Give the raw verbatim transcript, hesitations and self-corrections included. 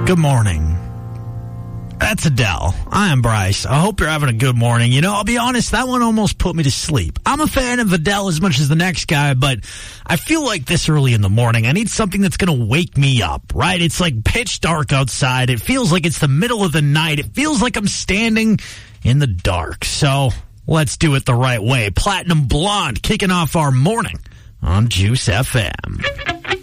Good morning. That's Adele. I am Bryce. I hope you're having a good morning. You know, I'll be honest, that one almost put me to sleep. I'm a fan of Adele as much as the next guy, but I feel like this early in the morning, I need something that's going to wake me up, right? It's like pitch dark outside. It feels like it's the middle of the night. It feels like I'm standing in the dark. So let's do it the right way. Platinum Blonde kicking off our morning on Juice F M.